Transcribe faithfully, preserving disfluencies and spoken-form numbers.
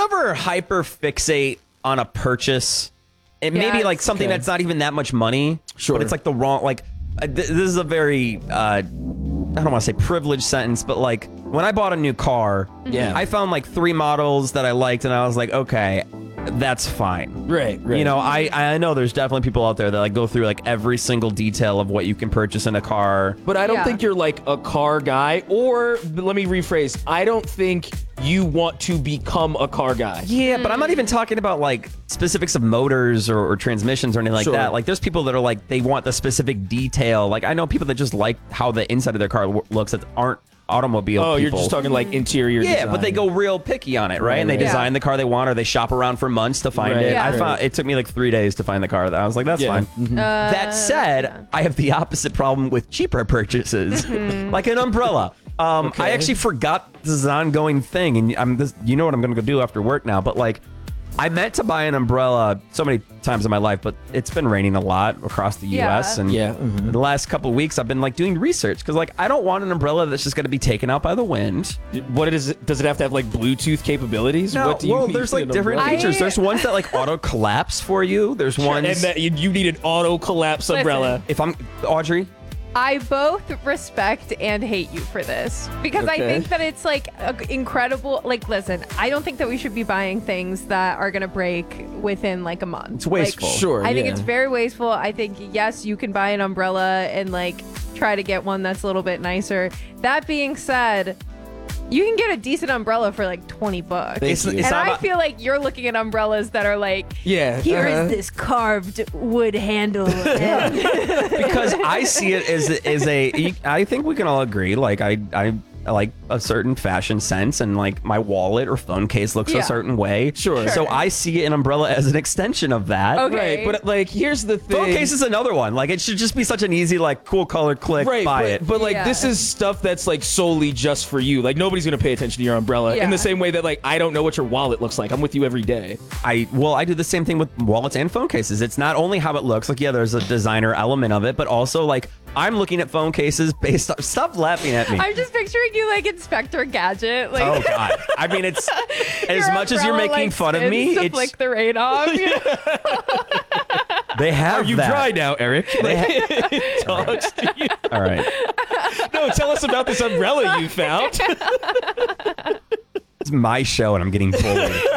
you ever hyper fixate on a purchase? It may be Yes. like something Okay. that's not even that much money, Sure. but it's like the wrong, like, uh, th- this is a very, uh, I don't want to say privileged sentence, but like, when I bought a new car, Yeah. I found like three models that I liked, and I was like, okay, that's fine. Right, right. You know, I I know there's definitely people out there that like go through like every single detail of what you can purchase in a car. But I don't Yeah. think you're like a car guy, or let me rephrase, I don't think you want to become a car guy. Yeah, but I'm not even talking about like specifics of motors or, or transmissions or anything like Sure. that. Like, there's people that are like, they want the specific detail. Like, I know people that just like how the inside of their car w- looks that aren't automobile Oh, people. you're just talking like interior Yeah, design. but they go real picky on it, right? And they Right. design Yeah. the car they want, or they shop around for months to find Right. it. Yeah. I found it took me like three days to find the car. That I was like, that's Yeah. fine. Mhm. that said, I have the opposite problem with cheaper purchases, like an umbrella. Um, Okay. I actually forgot this is an ongoing thing, and I'm this. You know what I'm going to go do after work now, but like. I meant to buy an umbrella so many times in my life, but it's been raining a lot across the U S Yeah. and Yeah, mhm. the last couple of weeks I've been like doing research because like I don't want an umbrella that's just going to be taken out by the wind. What is it? Does it have to have like Bluetooth capabilities? No, what do you well, need there's in like an different umbrella? features. I- There's ones that like auto collapse for you. There's ones. And that you, you need an auto collapse umbrella. if I'm Audrey, I both respect and hate you for this because I Okay. think that it's like a incredible. Like, listen, I don't think that we should be buying things that are gonna break within like a month. It's wasteful. Like, Sure, I think yeah. it's very wasteful. I think yes, you can buy an umbrella and like try to get one that's a little bit nicer. That being said, you can get a decent umbrella for like twenty bucks. Thank It's- you. it's and not I about- feel like you're looking at umbrellas that are like, Yeah, here is uh-huh. this carved wood handle. and- because I see it as as a. I think we can all agree. Like I I. I like a certain fashion sense, and like my wallet or phone case looks Yeah. a certain way. Sure. So I see an umbrella as an extension of that. Okay. Right, but like here's the thing. Phone case is another one. Like it should just be such an easy, like cool color click, Right, buy but, it. but like Yeah. this is stuff that's like solely just for you. Like nobody's gonna pay attention to your umbrella Yeah. in the same way that like I don't know what your wallet looks like. I'm with you every day. I well, I do the same thing with wallets and phone cases. It's not only how it looks. Like yeah, there's a designer element of it, but also like I'm looking at phone cases based on. Stop laughing at me. I'm just picturing you like Inspector Gadget. Like, Oh God! I mean, it's as your much as you're umbrella, making like, fun of spins me. to It's flick the rain off. You know? they have Are you that. dry now, Eric? Talks to you. All right. No, tell us about this umbrella you found. It's my show, and I'm getting bullied.